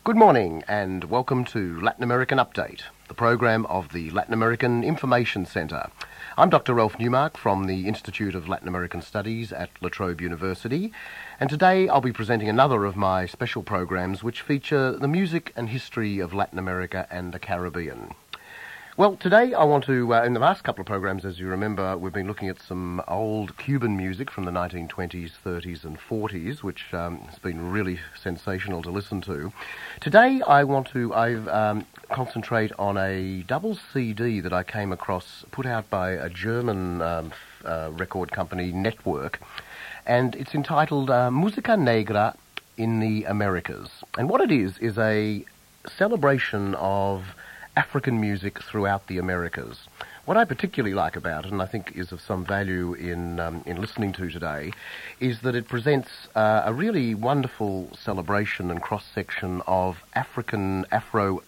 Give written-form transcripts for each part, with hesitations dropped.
Good morning and welcome to Latin American Update, the program of the Latin American Information Centre. I'm Dr. Ralph Newmark from the Institute of Latin American Studies at La Trobe University, and today I'll be presenting another of my special programs which feature the music and history of Latin America and the Caribbean. Well, today I want to, in the last couple of programs, as you remember, we've been looking at some old Cuban music from the 1920s, 30s and 40s, which has been really sensational to listen to. Today I want to concentrate on a double CD that I came across, put out by a German record company, Network, and it's entitled Musica Negra in the Americas. And what it is a celebration of African music throughout the Americas. What I particularly like about it, and I think is of some value in listening to today, is that it presents a really wonderful celebration and cross-section of Afro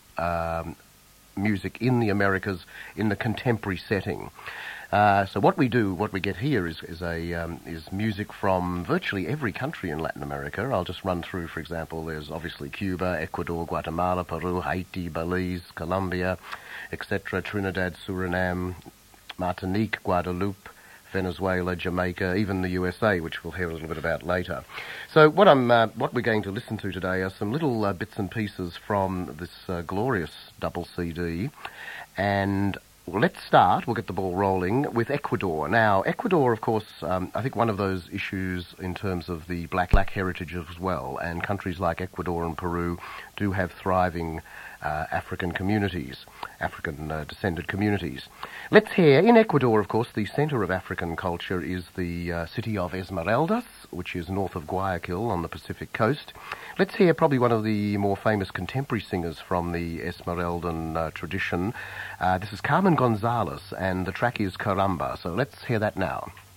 music in the Americas in the contemporary setting. So what we get here is music from virtually every country in Latin America. I'll just run through, for example, there's obviously Cuba, Ecuador, Guatemala, Peru, Haiti, Belize, Colombia, etc., Trinidad, Suriname, Martinique, Guadeloupe, Venezuela, Jamaica, even the USA, which we'll hear a little bit about later. So what we're going to listen to today are some little bits and pieces from this glorious double CD, and let's start, we'll get the ball rolling, with Ecuador. Now, Ecuador, of course, I think one of those issues in terms of the black heritage as well, and countries like Ecuador and Peru do have thriving African communities, African-descended communities. Let's hear, in Ecuador, of course, the centre of African culture is the city of Esmeraldas, which is north of Guayaquil on the Pacific coast. Let's hear probably one of the more famous contemporary singers from the Esmeraldan tradition. This is Carmen Gonzalez, and the track is Caramba, so let's hear that now.